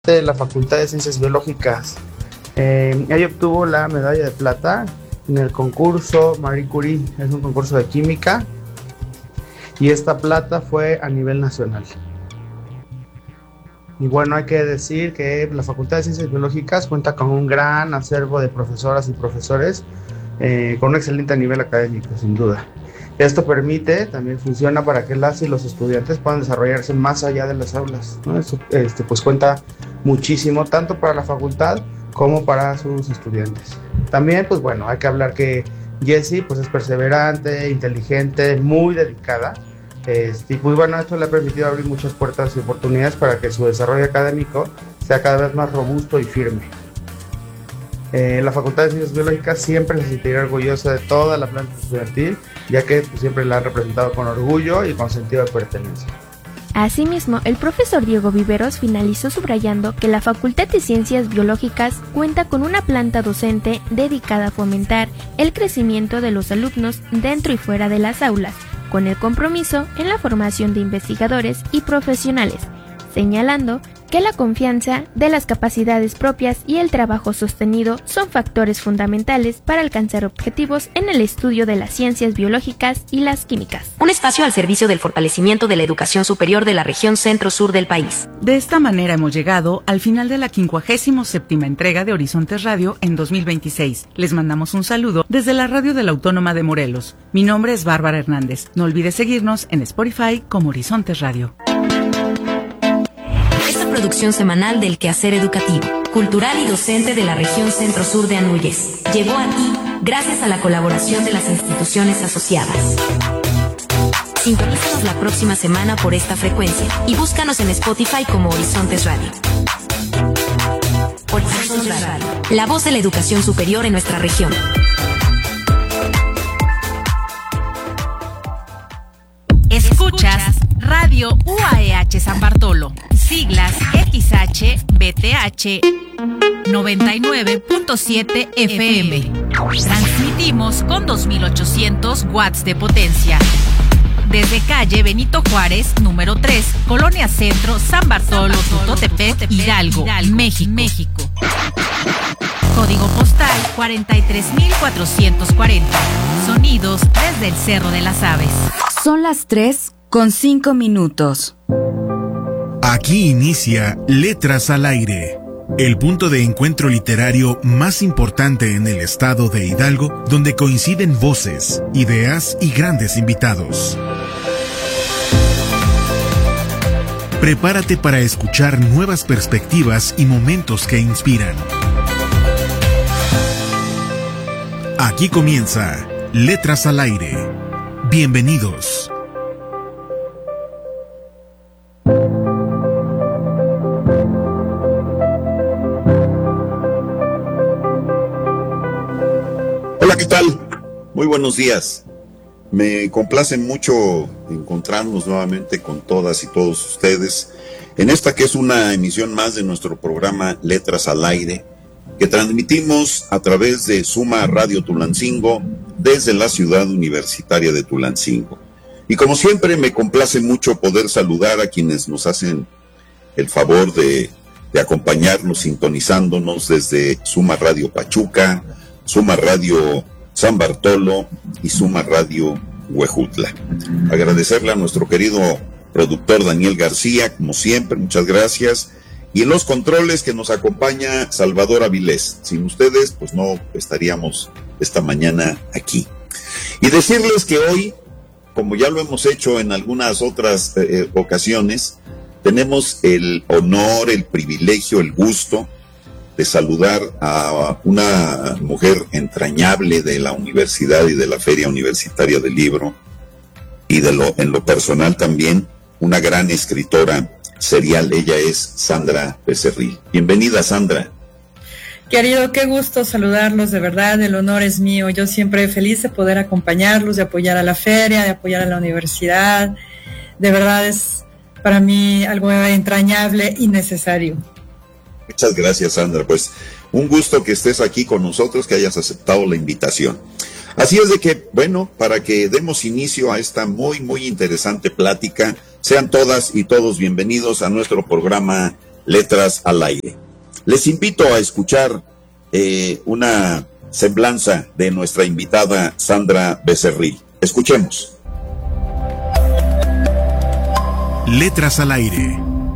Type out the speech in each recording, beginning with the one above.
de la Facultad de Ciencias Biológicas. Ella obtuvo la medalla de plata en el concurso Marie Curie, es un concurso de química, y esta plata fue a nivel nacional. Y bueno, hay que decir que la Facultad de Ciencias Biológicas cuenta con un gran acervo de profesoras y profesores con un excelente nivel académico, sin duda. Esto permite, también funciona para que las y los estudiantes puedan desarrollarse más allá de las aulas, ¿no? Eso pues cuenta muchísimo, tanto para la facultad como para sus estudiantes. También, pues bueno, hay que hablar que Jessie pues es perseverante, inteligente, muy dedicada. Y pues bueno, esto le ha permitido abrir muchas puertas y oportunidades para que su desarrollo académico sea cada vez más robusto y firme. La Facultad de Ciencias Biológicas siempre se sentirá orgullosa de toda la planta estudiantil, ya que pues, siempre la ha representado con orgullo y con sentido de pertenencia. Asimismo, el profesor Diego Viveros finalizó subrayando que la Facultad de Ciencias Biológicas cuenta con una planta docente dedicada a fomentar el crecimiento de los alumnos dentro y fuera de las aulas, con el compromiso en la formación de investigadores y profesionales, señalando que la confianza de las capacidades propias y el trabajo sostenido son factores fundamentales para alcanzar objetivos en el estudio de las ciencias biológicas y las químicas. Un espacio al servicio del fortalecimiento de la educación superior de la región centro-sur del país. De esta manera hemos llegado al final de la 57ª entrega de Horizontes Radio en 2026. Les mandamos un saludo desde la radio de la Autónoma de Morelos. Mi nombre es Bárbara Hernández. No olvides seguirnos en Spotify como Horizontes Radio. Producción semanal del quehacer educativo, cultural y docente de la región centro-sur de Anúyez. Llegó a ti gracias a la colaboración de las instituciones asociadas. Sintonízanos la próxima semana por esta frecuencia y búscanos en Spotify como Horizontes Radio. Horizontes Radio, la voz de la educación superior en nuestra región. Escuchas Radio UAEH San Bartolo, siglas XH-BTH 99.7 FM. Transmitimos con 2800 watts de potencia. Desde calle Benito Juárez, número 3, Colonia Centro, San Bartolo, Tutotepec, Hidalgo, México. Código postal 43440. Sonidos desde el Cerro de las Aves. Son las 3:05. Aquí inicia Letras al Aire, el punto de encuentro literario más importante en el estado de Hidalgo, donde coinciden voces, ideas y grandes invitados. Prepárate para escuchar nuevas perspectivas y momentos que inspiran. Aquí comienza Letras al Aire. Bienvenidos. Hola, ¿qué tal? Muy buenos días. Me complace mucho encontrarnos nuevamente con todas y todos ustedes en esta que es una emisión más de nuestro programa Letras al Aire, que transmitimos a través de Suma Radio Tulancingo desde la ciudad universitaria de Tulancingo. Y como siempre me complace mucho poder saludar a quienes nos hacen el favor de acompañarnos sintonizándonos desde Suma Radio Pachuca, Suma Radio San Bartolo y Suma Radio Huejutla. Agradecerle a nuestro querido productor Daniel García, como siempre, muchas gracias. Y en los controles que nos acompaña Salvador Avilés. Sin ustedes, pues no estaríamos esta mañana aquí. Y decirles que hoy, como ya lo hemos hecho en algunas otras ocasiones, tenemos el honor, el privilegio, el gusto de saludar a una mujer entrañable de la universidad y de la Feria Universitaria del Libro, y en lo personal también, una gran escritora serial. Ella es Sandra Becerril. Bienvenida, Sandra. Querido, qué gusto saludarlos, de verdad, el honor es mío. Yo siempre feliz de poder acompañarlos, de apoyar a la feria, de apoyar a la universidad. De verdad es para mí algo entrañable y necesario. Muchas gracias, Sandra. Pues un gusto que estés aquí con nosotros, que hayas aceptado la invitación. Así es de que, bueno, para que demos inicio a esta muy, muy interesante plática, sean todas y todos bienvenidos a nuestro programa Letras al Aire. Les invito a escuchar una semblanza de nuestra invitada Sandra Becerril. Escuchemos. Letras al Aire.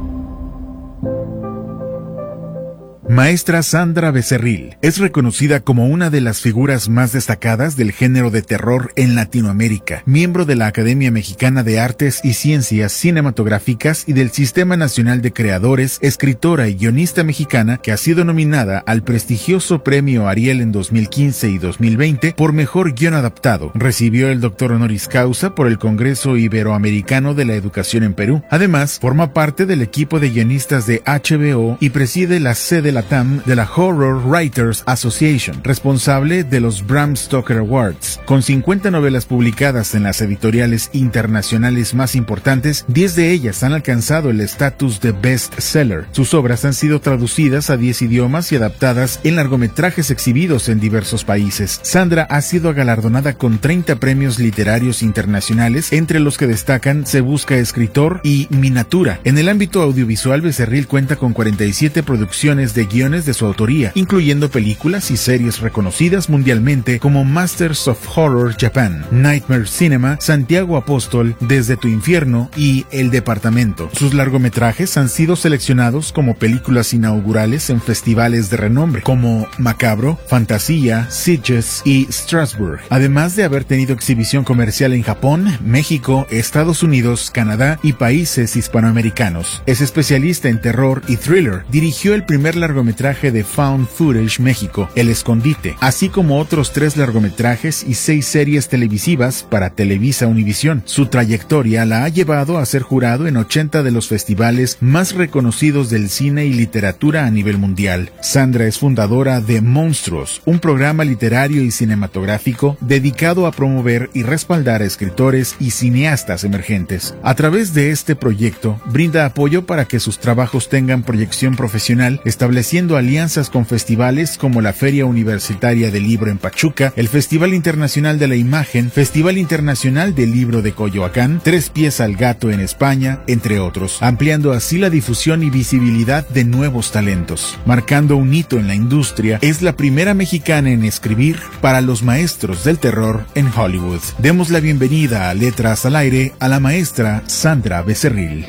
Maestra Sandra Becerril es reconocida como una de las figuras más destacadas del género de terror en Latinoamérica, miembro de la Academia Mexicana de Artes y Ciencias Cinematográficas y del Sistema Nacional de Creadores, escritora y guionista mexicana que ha sido nominada al prestigioso Premio Ariel en 2015 y 2020 por Mejor Guión Adaptado. Recibió el doctor honoris causa por el Congreso Iberoamericano de la Educación en Perú. Además, forma parte del equipo de guionistas de HBO y preside la sede LATAM de la Horror Writers Association, responsable de los Bram Stoker Awards. Con 50 novelas publicadas en las editoriales internacionales más importantes, 10 de ellas han alcanzado el estatus de bestseller. Sus obras han sido traducidas a 10 idiomas y adaptadas en largometrajes exhibidos en diversos países. Sandra ha sido galardonada con 30 premios literarios internacionales, entre los que destacan Se Busca Escritor y Minatura. En el ámbito audiovisual, Becerril cuenta con 47 producciones de guiones de su autoría, incluyendo películas y series reconocidas mundialmente como Masters of Horror Japan, Nightmare Cinema, Santiago Apóstol, Desde tu Infierno y El Departamento. Sus largometrajes han sido seleccionados como películas inaugurales en festivales de renombre, como Macabro, Fantasía, Sitges y Strasbourg, además de haber tenido exhibición comercial en Japón, México, Estados Unidos, Canadá y países hispanoamericanos. Es especialista en terror y thriller. Dirigió el primer largometraje de Found Footage México, El Escondite, así como otros 3 largometrajes y 6 series televisivas para Televisa Univisión. Su trayectoria la ha llevado a ser jurado en 80 de los festivales más reconocidos del cine y literatura a nivel mundial. Sandra es fundadora de Monstruos, un programa literario y cinematográfico dedicado a promover y respaldar a escritores y cineastas emergentes. A través de este proyecto, brinda apoyo para que sus trabajos tengan proyección profesional, estableciendo alianzas con festivales como la Feria Universitaria del Libro en Pachuca, el Festival Internacional de la Imagen, Festival Internacional del Libro de Coyoacán, Tres Pies al Gato en España, entre otros, ampliando así la difusión y visibilidad de nuevos talentos. Marcando un hito en la industria, es la primera mexicana en escribir para los maestros del terror en Hollywood. Demos la bienvenida a Letras al Aire a la maestra Sandra Becerril.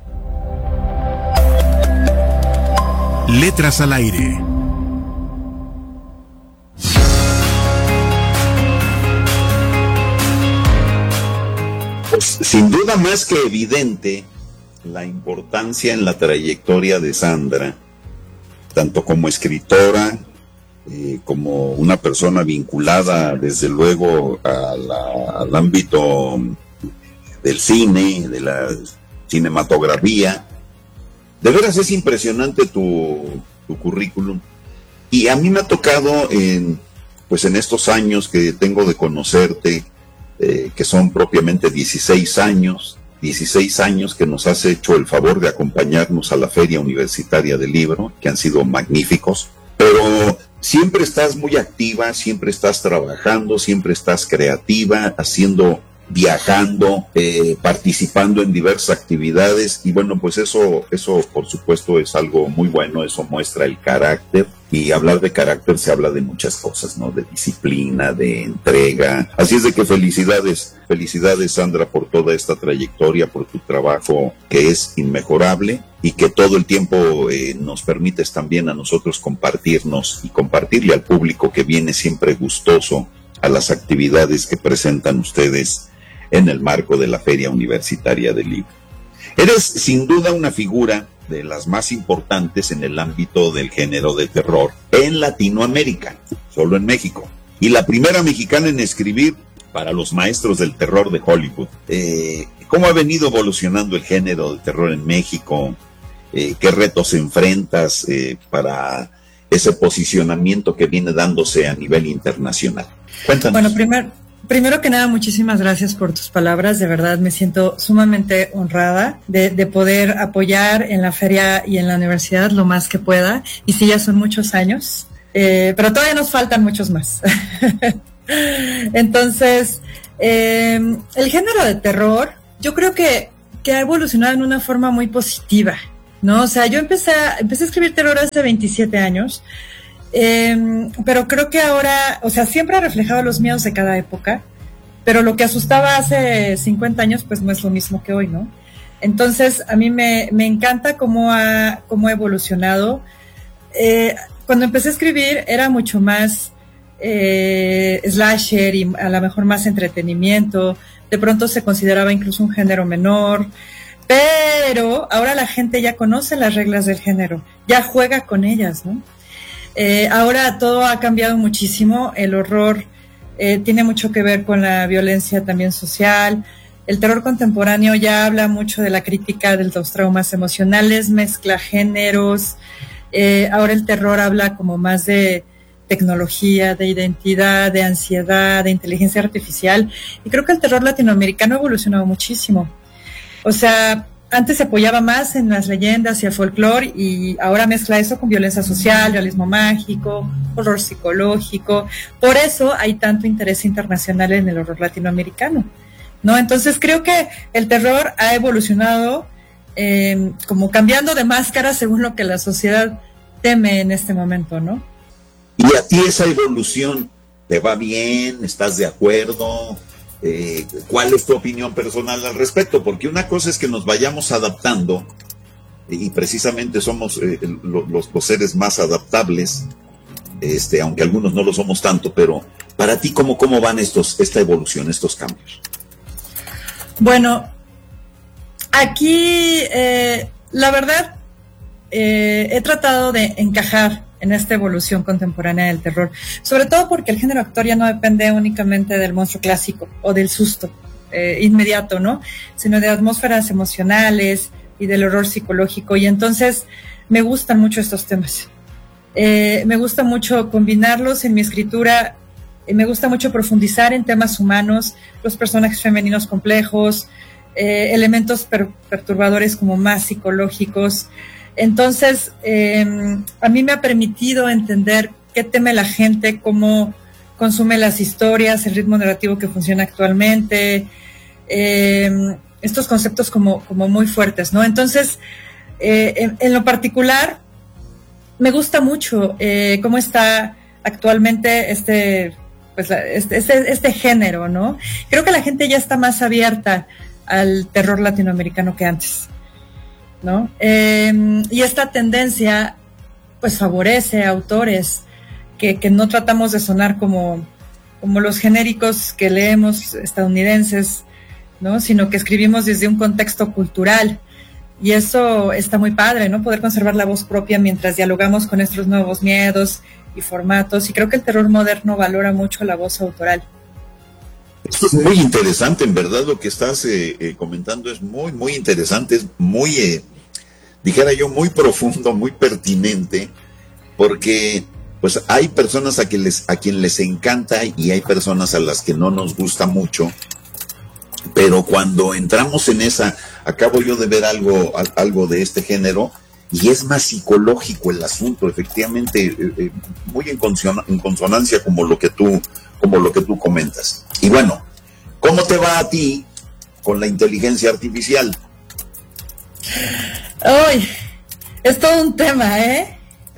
Letras al Aire. Pues sin duda más que evidente la importancia en la trayectoria de Sandra, tanto como escritora, como una persona vinculada desde luego al ámbito del cine, de la cinematografía. De veras es impresionante tu currículum, y a mí me ha tocado en estos años que tengo de conocerte, que son propiamente 16 años que nos has hecho el favor de acompañarnos a la Feria Universitaria del Libro, que han sido magníficos, pero siempre estás muy activa, siempre estás trabajando, siempre estás creativa, viajando, participando en diversas actividades, y bueno, pues eso por supuesto es algo muy bueno. Eso muestra el carácter, y hablar de carácter se habla de muchas cosas, ¿no? De disciplina, de entrega. Así es de que felicidades Sandra por toda esta trayectoria, por tu trabajo que es inmejorable y que todo el tiempo nos permites también a nosotros compartirnos y compartirle al público que viene siempre gustoso a las actividades que presentan ustedes en el marco de la Feria Universitaria del Libro. Eres sin duda una figura de las más importantes en el ámbito del género de terror en Latinoamérica, solo en México, y la primera mexicana en escribir para los maestros del terror de Hollywood. ¿Cómo ha venido evolucionando el género de terror en México? ¿Qué retos enfrentas para ese posicionamiento que viene dándose a nivel internacional? Cuéntanos. Bueno, primero que nada, muchísimas gracias por tus palabras. De verdad me siento sumamente honrada de poder apoyar en la feria y en la universidad lo más que pueda. Y sí, ya son muchos años, pero todavía nos faltan muchos más. Entonces, el género de terror, yo creo que ha evolucionado en una forma muy positiva. ¿no? O sea, yo empecé a escribir terror hace 27 años, pero creo que ahora, o sea, siempre ha reflejado los miedos de cada época, pero lo que asustaba hace 50 años, pues no es lo mismo que hoy, ¿no? Entonces, a mí me encanta cómo ha evolucionado. Cuando empecé a escribir era mucho más slasher y a lo mejor más entretenimiento. De pronto se consideraba incluso un género menor. Pero ahora la gente ya conoce las reglas del género, ya juega con ellas, ¿no? Ahora todo ha cambiado muchísimo. El horror tiene mucho que ver con la violencia también social. El terror contemporáneo ya habla mucho de la crítica de los traumas emocionales, mezcla géneros. Ahora el terror habla como más de tecnología, de identidad, de ansiedad, de inteligencia artificial. Y creo que el terror latinoamericano ha evolucionado muchísimo. O sea, antes se apoyaba más en las leyendas y el folclore y ahora mezcla eso con violencia social, realismo mágico, horror psicológico. Por eso hay tanto interés internacional en el horror latinoamericano, ¿no? Entonces creo que el terror ha evolucionado como cambiando de máscara según lo que la sociedad teme en este momento, ¿no? ¿Y a ti esa evolución te va bien? ¿Estás de acuerdo? ¿Cuál es tu opinión personal al respecto? Porque una cosa es que nos vayamos adaptando, y precisamente somos los seres más adaptables, aunque algunos no lo somos tanto, pero para ti, ¿cómo van esta evolución, estos cambios? Bueno, aquí la verdad he tratado de encajar en esta evolución contemporánea del terror, sobre todo porque el género actor ya no depende únicamente del monstruo clásico o del susto inmediato, ¿no? Sino de atmósferas emocionales y del horror psicológico, y entonces me gustan mucho estos temas. Me gusta mucho combinarlos en mi escritura, me gusta mucho profundizar en temas humanos, los personajes femeninos complejos, elementos perturbadores como más psicológicos. Entonces, a mí me ha permitido entender qué teme la gente, cómo consume las historias, el ritmo narrativo que funciona actualmente, estos conceptos como muy fuertes, ¿no? Entonces, en lo particular, me gusta mucho cómo está actualmente este género, ¿no? Creo que la gente ya está más abierta al terror latinoamericano que antes, ¿no? Y esta tendencia pues favorece a autores que no tratamos de sonar como los genéricos que leemos estadounidenses, ¿no? Sino que escribimos desde un contexto cultural, y eso está muy padre, ¿no? Poder conservar la voz propia mientras dialogamos con estos nuevos miedos y formatos, y creo que el terror moderno valora mucho la voz autoral. Esto es muy interesante, en verdad, lo que estás comentando es muy, muy interesante, es muy, dijera yo, muy profundo, muy pertinente, porque pues hay personas a quien les encanta y hay personas a las que no nos gusta mucho, pero cuando entramos en esa, acabo yo de ver algo de este género, y es más psicológico el asunto, efectivamente, muy en consonancia como lo que tú comentas. Y bueno, ¿cómo te va a ti con la inteligencia artificial? ¡Ay! Es todo un tema, ¿eh?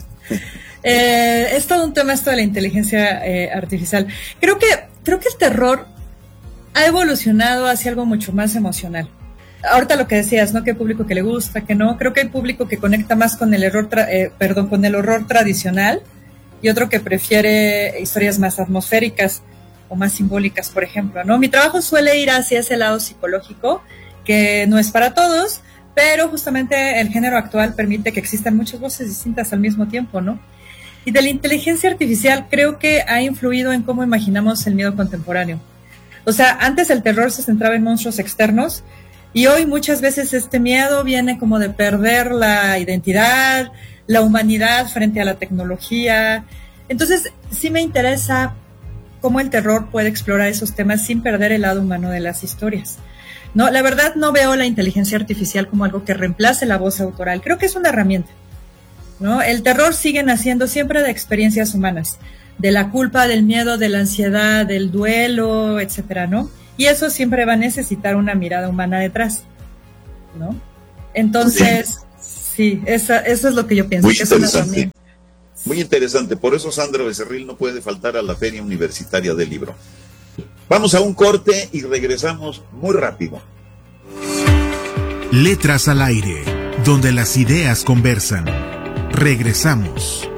Es todo un tema esto de la inteligencia artificial. Creo que el terror ha evolucionado hacia algo mucho más emocional. Ahorita lo que decías, ¿no? Que hay público que le gusta, que no. Creo que hay público que conecta más con el horror tradicional, y otro que prefiere historias más atmosféricas o más simbólicas, por ejemplo, ¿no? Mi trabajo suele ir hacia ese lado psicológico, que no es para todos, pero justamente el género actual permite que existan muchas voces distintas al mismo tiempo, ¿no? Y de la inteligencia artificial creo que ha influido en cómo imaginamos el miedo contemporáneo. O sea, antes el terror se centraba en monstruos externos, y hoy muchas veces este miedo viene como de perder la identidad, la humanidad frente a la tecnología. Entonces, sí me interesa cómo el terror puede explorar esos temas sin perder el lado humano de las historias. No, la verdad no veo la inteligencia artificial como algo que reemplace la voz autoral. Creo que es una herramienta, ¿no? El terror sigue naciendo siempre de experiencias humanas, de la culpa, del miedo, de la ansiedad, del duelo, etcétera, ¿no? Y eso siempre va a necesitar una mirada humana detrás, ¿no? Entonces, Sí, eso es lo que yo pienso. Muy que es una interesante. herramienta. Muy interesante. Por eso Sandra Becerril no puede faltar a la Feria Universitaria del Libro. Vamos a un corte y regresamos muy rápido. Letras al aire, donde las ideas conversan. Regresamos.